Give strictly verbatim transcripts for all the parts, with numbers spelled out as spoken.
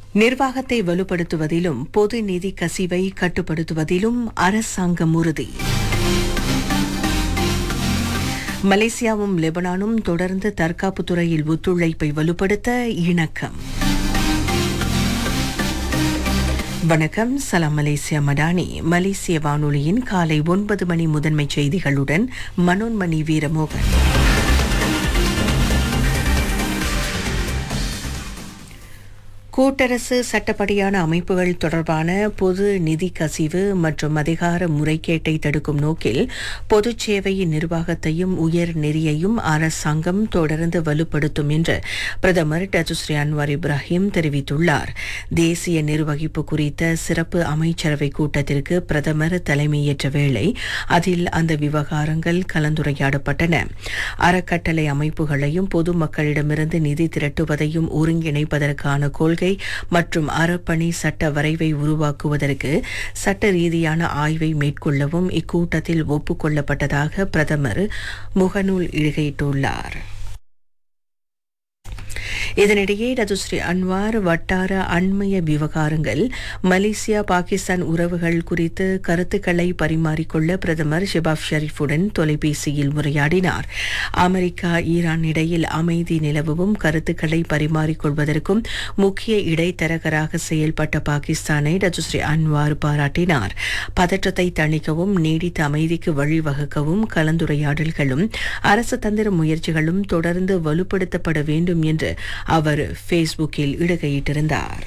நிர்வாகத்தை வலுப்படுத்துவதிலும் பொது நிதி கசிவை கட்டுப்படுத்துவதிலும் அரசாங்கம் உறுதி. மலேசியாவும் லெபனானும் தொடர்ந்து தற்காப்பு துறையில் ஒத்துழைப்பை வலுப்படுத்த இணக்கம். வணக்கம், சலாம் மலேசியா மடானி. மலேசிய வானொலியின் காலை ஒன்பது மணி முதன்மை செய்திகளுடன் மனோன்மணி வீரமோகன். கூட்டரசு சட்டப்படியான அமைப்புகள் தொடர்பான பொது நிதி கசிவு மற்றும் அதிகார முறைகேட்டை தடுக்கும் நோக்கில் பொதுச் சேவை நிர்வாகத்தையும் உயர் நெறியையும் அரசாங்கம் தொடர்ந்து வலுப்படுத்தும் என்று பிரதமர் டத்துஸ்ரீ அன்வார் இப்ராஹிம் தெரிவித்துள்ளார். தேசிய நிர்வகிப்பு குறித்த சிறப்பு அமைச்சரவை கூட்டத்திற்கு பிரதமர் தலைமையேற்ற வேளை அதில் அந்த விவகாரங்கள் கலந்துரையாடப்பட்டன. அறக்கட்டளை அமைப்புகளையும் பொதுமக்களிடமிருந்து நிதி திரட்டுவதையும் ஒருங்கிணைப்பதற்கான கொள்கை மற்றும் அறப்பணி சட்ட வரைவை உருவாக்குவதற்கு சட்ட ரீதியான ஆய்வை மேற்கொள்ளவும் இக்கூட்டத்தில் ஒப்புக்கொள்ளப்பட்டதாக பிரதமர் முகநூல் இடுகையிட்டுள்ளார். இதனிடையே டத்துஸ்ரீ அன்வார் வட்டார அண்மைய விவகாரங்கள், மலேசியா பாகிஸ்தான் உறவுகள் குறித்து கருத்துக்களை பரிமாறிக்கொள்ள பிரதமர் ஷெபாப் ஷெரீஃபுடன் தொலைபேசியில் உரையாடினார். அமெரிக்கா ஈரான் இடையில் அமைதி நிலவும் கருத்துக்களை பரிமாறிக்கொள்வதற்கும் முக்கிய இடைத்தரகராக செயல்பட்ட பாகிஸ்தானை டத்துஸ்ரீ அன்வார் பாராட்டினார். பதற்றத்தை தணிக்கவும் நீடித்த அமைதிக்கு வழிவகுக்கவும் கலந்துரையாடல்களும் அரசு தந்திர முயற்சிகளும் தொடர்ந்து வலுப்படுத்தப்பட வேண்டும் என்று அவர் ஃபேஸ்புக்கில் இடுகையிட்டிருந்தார்.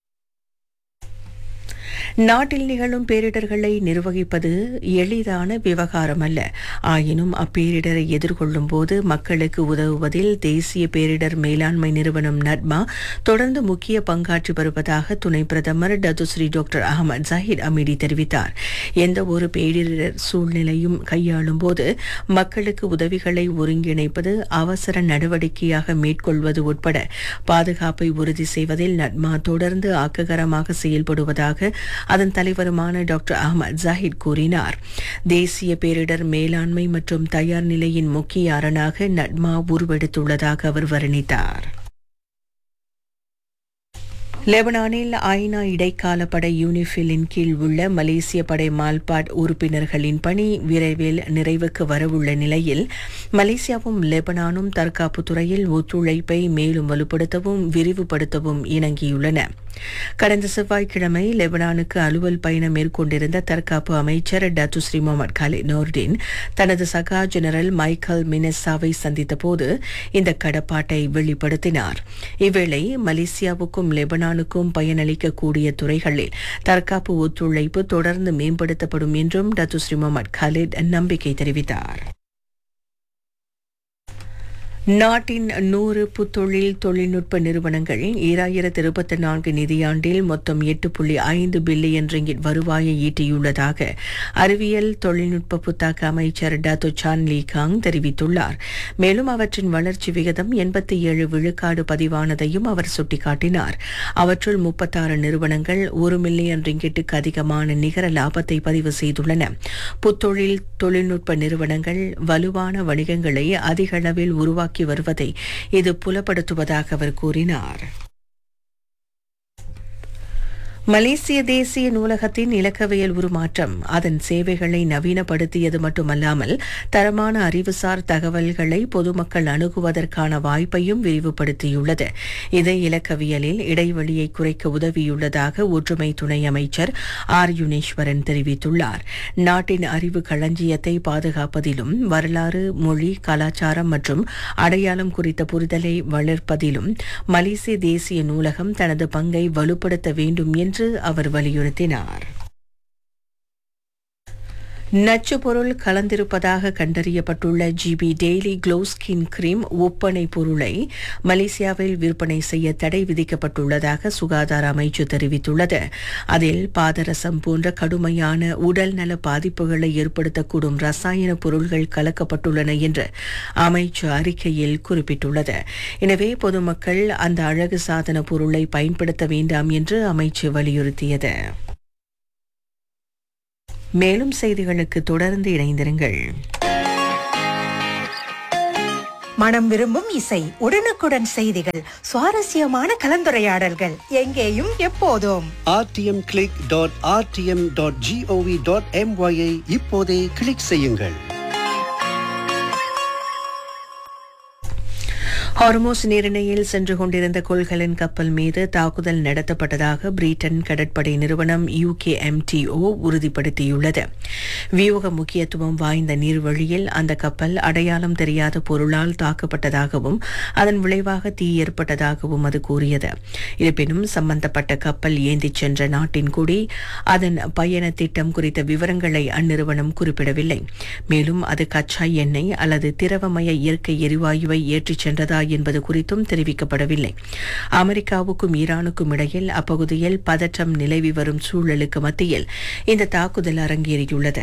நாட்டில் நிகழும் பேரிடர்களை நிர்வகிப்பது எளிதான விவகாரம் அல்ல. ஆயினும் அப்பேரிடரை எதிர்கொள்ளும் போது மக்களுக்கு உதவுவதில் தேசிய பேரிடர் மேலாண்மை நிறுவனம் நட்மா தொடர்ந்து முக்கிய பங்காற்றி வருவதாக துணை பிரதமர் டத்துஸ்ரீ டாக்டர் அகமது ஜாஹிர் அமீடி தெரிவித்தார். எந்த ஒரு பேரிடர் சூழ்நிலையும் கையாளும் போது மக்களுக்கு உதவிகளை ஒருங்கிணைப்பது, அவசர நடவடிக்கையாக மேற்கொள்வது உட்பட பாதுகாப்பை உறுதி செய்வதில் நட்மா தொடர்ந்து ஆக்ககரமாக செயல்படுவதாக அதன் தலைவருமான டாக்டர் அகமது ஜாஹிர் கூறினார். தேசிய பேரிடர் மேலாண்மை மற்றும் தயார் நிலையின் முக்கிய அரணாக நட்மா உருவெடுத்துள்ளதாக அவர் வர்ணித்தார். லெபனானில் ஐநா இடைக்கால படை யூனிஃபிலின் கீழ் உள்ள மலேசிய படை மால்பாட் உறுப்பினர்களின் பணி விரைவில் நிறைவுக்கு வரவுள்ள நிலையில் மலேசியாவும் லெபனானும் தற்காப்பு துறையில் ஒத்துழைப்பை மேலும் வலுப்படுத்தவும் விரிவுபடுத்தவும் இணங்கியுள்ளன. கடந்த செவ்வாய்க்கிழமை லெபனானுக்கு அலுவல் பயணம் மேற்கொண்டிருந்த தற்காப்பு அமைச்சர் டத்துஸ்ரீ முகமது காலித் நோர்டின் தனது சகா ஜெனரல் மைக்கேல் மினெசாவை சந்தித்த போது இந்த கடப்பாட்டை வெளிப்படுத்தினார். இவ்வேளை மலேசியாவுக்கும் லெபனானுக்கும் பயனளிக்கக்கூடிய துறைகளில் தற்காப்பு ஒத்துழைப்பு தொடர்ந்து மேம்படுத்தப்படும் என்றும் டத்துஸ்ரீ முகமது காலித் நம்பிக்கை தெரிவித்தார். நாட்டின் நூறு புத்தொழில் தொழில்நுட்ப நிறுவனங்கள் ஈராயிரத்து இருபத்தி நான்கு நிதியாண்டில் மொத்தம் எட்டு புள்ளி ஐந்து பில்லியன் ரிங்கிட் வருவாயை ஈட்டியுள்ளதாக அறிவியல் தொழில்நுட்ப புத்தாக்க அமைச்சர் டாத்தோ சான் லீ காங் தெரிவித்துள்ளார். மேலும் அவற்றின் வளர்ச்சி விகிதம் எண்பத்தி ஏழு விழுக்காடு பதிவானதையும் அவர் சுட்டிக்காட்டினார். அவற்றுள் முப்பத்தாறு நிறுவனங்கள் ஒரு மில்லியன் ரிங்கிட்டுக்கு அதிகமான நிகர லாபத்தை பதிவு செய்துள்ளன. புத்தொழில் தொழில்நுட்ப நிறுவனங்கள் வலுவான வணிகங்களை அதிக அளவில் உருவாக்கி வருவதை இது புலப்படுத்துவதாக அவர் கூறினார். மலேசிய தேசிய நூலகத்தின் இலக்கவியல் உருமாற்றம் அதன் சேவைகளை நவீனப்படுத்தியது மட்டுமல்லாமல் தரமான அறிவுசார் தகவல்களை பொதுமக்கள் அணுகுவதற்கான வாய்ப்பையும் விரிவுபடுத்தியுள்ளது. இது இலக்கவியலில் இடைவெளியை குறைக்க உதவியுள்ளதாக ஒற்றுமை துணை அமைச்சர் ஆர் யுனேஸ்வரன் தெரிவித்துள்ளார். நாட்டின் அறிவு களஞ்சியத்தை பாதுகாப்பதிலும் வரலாறு, மொழி, கலாச்சாரம் மற்றும் அடையாளம் குறித்த புரிதலை வளர்ப்பதிலும் மலேசிய தேசிய நூலகம் தனது பங்கை வலுப்படுத்த வேண்டும் என்று அவர் வலியுறுத்தினார். நச்சு பொருள் கலந்திருப்பதாக கண்டறியப்பட்டுள்ள GB daily glow skin cream ஒப்பனை பொருளை மலேசியாவில் விற்பனை செய்ய தடை விதிக்கப்பட்டுள்ளதாக சுகாதார அமைச்சு தெரிவித்துள்ளது. அதில் பாதரசம் போன்ற கடுமையான உடல் நல பாதிப்புகளை ஏற்படுத்தக்கூடும் ரசாயன பொருள்கள் கலக்கப்பட்டுள்ளன என்று அமைச்சு அறிக்கையில் குறிப்பிட்டுள்ளது. எனவே பொதுமக்கள் அந்த அழகு சாதன பொருளை பயன்படுத்த வேண்டாம் என்று அமைச்சு வலியுறுத்தியது. மேலும் செய்திகளுக்கு தொடர்ந்து இணைந்திருங்கள். மனம் விரும்பும் இசை, உடனுக்குடன் செய்திகள், சுவாரஸ்யமான கலந்துரையாடல்கள், எங்கேயும் எப்போதும். R D M click dot R D M dot gov dot MY ஐ இப்போதே கிளிக் செய்யுங்கள். ஹார்மோஸ் நீரிணையில் சென்று கொண்டிருந்த கொள்கலன் கப்பல் மீது தாக்குதல் நடத்தப்பட்டதாக பிரிட்டன் கடற்படை நிறுவனம் யூகேஎம்டிஓ உறுதிப்படுத்தியுள்ளது. வியூக முக்கியத்துவம் வாய்ந்த நீர்வழியில் அந்த கப்பல் அடையாளம் தெரியாத பொருளால் தாக்கப்பட்டதாகவும் அதன் விளைவாக தீ ஏற்பட்டதாகவும் அது கூறியது. இருப்பினும் சம்பந்தப்பட்ட கப்பல் ஏந்திச் சென்ற நாட்டின் கொடி, அதன் பயண திட்டம் குறித்த விவரங்களை அந்நிறுவனம் குறிப்பிடவில்லை. மேலும் அது கச்சா எண்ணெய் அல்லது திரவமய இயற்கை எரிவாயுவை ஏற்றிச் சென்றதா என்பது குறித்தும் தெரிவிக்கப்படவில்லை. அமெரிக்காவுக்கும் ஈரானுக்கும் இடையில் அப்பகுதியில் பதற்றம் நிலவி வரும் சூழலுக்கு மத்தியில் இந்த தாக்குதல் அரங்கேறியுள்ளது.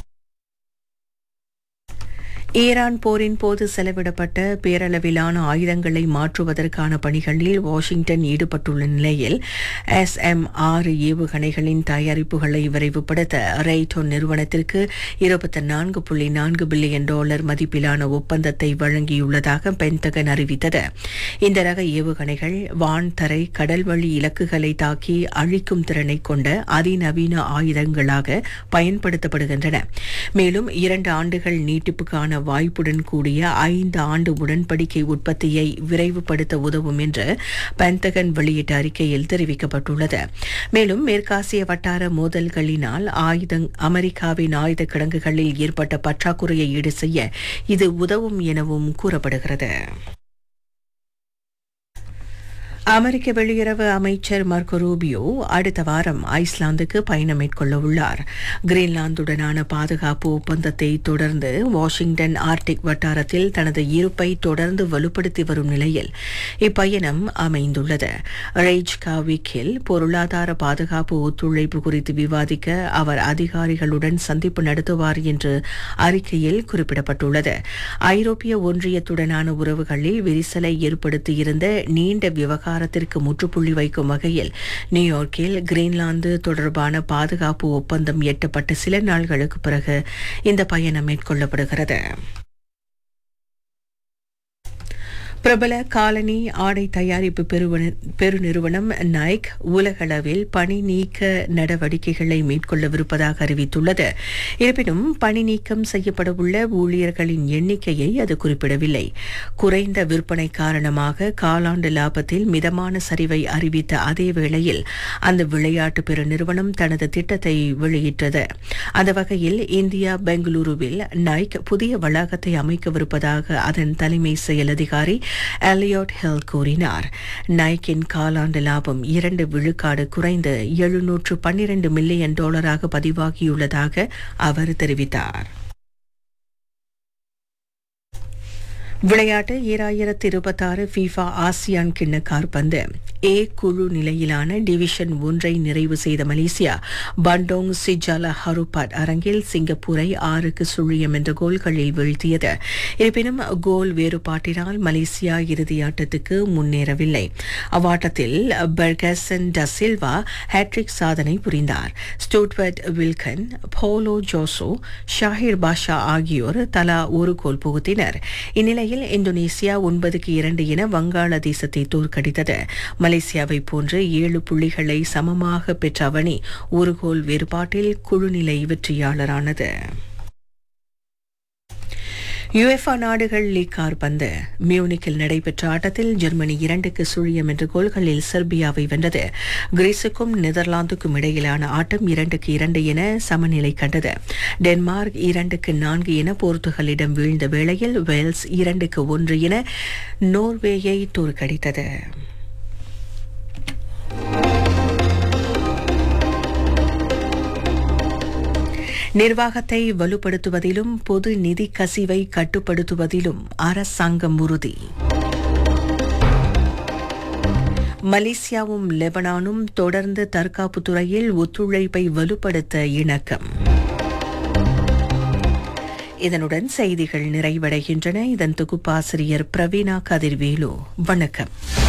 ஈரான் போரின் போது செலவிடப்பட்ட பேரளவிலான ஆயுதங்களை மாற்றுவதற்கான பணிகளில் வாஷிங்டன் ஈடுபட்டுள்ள நிலையில் எஸ் எம் ஆறு ஏவுகணைகளின் தயாரிப்புகளை விரைவுபடுத்த ரேட்டோன் நிறுவனத்திற்கு இருபத்தி நான்கு புள்ளி நான்கு பில்லியன் டாலர் மதிப்பிலான ஒப்பந்தத்தை வழங்கியுள்ளதாக பென்டகன் அறிவித்தது. இந்த ரக ஏவுகணைகள் வான், தரை, கடல்வழி இலக்குகளை தாக்கி அழிக்கும் திறனை கொண்ட அதிநவீன ஆயுதங்களாக பயன்படுத்தப்படுகின்றன. மேலும் இரண்டு ஆண்டுகள் நீட்டிப்புக்கான வாய்ப்புடன் கூடிய ஐந்து ஆண்டு உடன்படிக்கை உற்பத்தியை விரைவுபடுத்த உதவும் என்று பென்டகன் வெளியிட்ட அறிக்கையில் தெரிவிக்கப்பட்டுள்ளது. மேலும் மேற்காசிய வட்டார மோதல்களினால் ஆயுதங் அமெரிக்காவின் ஆயுத கிடங்குகளில் ஏற்பட்ட பற்றாக்குறையை ஈடு செய்ய இது உதவும் எனவும் கூறப்படுகிறது. அமெரிக்க வெளியுறவு அமைச்சர் மார்க்கோ ரூபியோ அடுத்த வாரம் ஐஸ்லாந்துக்கு பயணம் மேற்கொள்ள உள்ளார். கிரீன்லாந்துடனான பாதுகாப்பு ஒப்பந்தத்தை தொடர்ந்து வாஷிங்டன் ஆர்டிக் வட்டாரத்தில் தனது இருப்பை தொடர்ந்து வலுப்படுத்தி வரும் நிலையில் இப்பயணம் அமைந்துள்ளது. ரெய்ச்காவிக்கில் பொருளாதார பாதுகாப்பு ஒத்துழைப்பு குறித்து விவாதிக்க அவர் அதிகாரிகளுடன் சந்திப்பு நடத்துவார் என்று அறிக்கையில் குறிப்பிடப்பட்டுள்ளது. ஐரோப்பிய ஒன்றியத்துடனான உறவுகளில் விரிசலை ஏற்படுத்தியிருந்த நீண்ட விவகாரம் த்திற்கு முற்றுப்புள்ளி வைக்கும் வகையில் நியூயார்க்கில் கிரீன்லாந்து தொடர்பான பாதுகாப்பு ஒப்பந்தம் எட்டப்பட்ட சில நாள்களுக்கு பிறகு இந்த பயணம் மேற்கொள்ளப்படுகிறது. பிரபல காலனி ஆடை தயாரிப்பு பெருநிறுவனம் நைக் உலகளவில் பணி நீக்க நடவடிக்கைகளை மேற்கொள்ளவிருப்பதாக அறிவித்துள்ளது. இருப்பினும் பணி நீக்கம் செய்யப்படவுள்ள ஊழியர்களின் எண்ணிக்கையை அது குறிப்பிடவில்லை. குறைந்த விற்பனை காரணமாக காலாண்டு லாபத்தில் மிதமான சரிவை அறிவித்த அதே வேளையில் அந்த விளையாட்டு பெருநிறுவனம் தனது திட்டத்தை வெளியிட்டது. அந்த வகையில் இந்தியா பெங்களூருவில் நைக் புதிய வளாகத்தை அமைக்கவிருப்பதாக அதன் தலைமை செயல் அதிகாரி எலியோட் ஹில் கூறினார். நைக்கின் காலாண்டு லாபம் இரண்டு விழுக்காடு குறைந்து எழுநூற்று பன்னிரண்டு மில்லியன் டாலராக பதிவாகியுள்ளதாக அவர் தெரிவித்தார். விளையாட்டு ஈராயிரத்து இருபத்தாறு ஃபீஃபா ஆசியான் கிண்ண காற்பந்து ஏ குழு நிலையிலான டிவிஷன் ஒன்றை நிறைவு செய்த மலேசியா பண்டோங் சிஜாலா ஹருபாட் அரங்கில் சிங்கப்பூரை ஆறுக்கு சுழியம் என்ற கோல்களில் வீழ்த்தியது. இருப்பினும் கோல் வேறுபாட்டினால் மலேசியா இறுதியாட்டத்துக்கு முன்னேறவில்லை. அவ்வாட்டத்தில் பெர்கசன் ட சில்வா ஹேட்ரிக் சாதனை புரிந்தார். ஸ்டூட்வர்ட் வில்கன், போலோ ஜோசோ, ஷாஹிர் பாஷா ஆகியோர் தலா ஒரு கோல் புகுத்தினர். இந்நிலையில் இந்தோனேசியா ஒன்பதுக்கு இரண்டு என வங்காளதேசத்தை தோற்கடித்தது. மலேசியாவை போன்று ஏழு புள்ளிகளை சமமாக பெற்ற அணி ஒரு கோல் வேறுபாட்டில் குழுநிலை வெற்றியாளரானது. யுஎஃபா நாடுகள் லீக் காற்பந்து மியூனிக்கில் நடைபெற்ற ஆட்டத்தில் ஜெர்மனி இரண்டுக்கு சுழியம் என்ற கோல்களில் செர்பியாவை வென்றது. கிரீஸுக்கும் நெதர்லாந்துக்கும் இடையிலான ஆட்டம் இரண்டுக்கு இரண்டு என சமநிலை கண்டது. டென்மார்க் இரண்டுக்கு நான்கு என போர்த்துகலிடம் வீழ்ந்த வேளையில் வேல்ஸ் இரண்டுக்கு ஒன்று என நோர்வேயை தோற்கடித்தது. நிர்வாகத்தை வலுப்படுத்துவதிலும் பொது நிதி கசிவை கட்டுப்படுத்துவதிலும் அரசாங்கம் உறுதி. மலேசியாவும் லெபனானும் தொடர்ந்து தற்காப்பு துறையில் ஒத்துழைப்பை வலுப்படுத்த இணக்கம். இதனுடன் செய்திகள் நிறைவடைகின்றன. இதன் தொகுப்பாசிரியர் பிரவீணா கதிர்வேலு. வணக்கம்.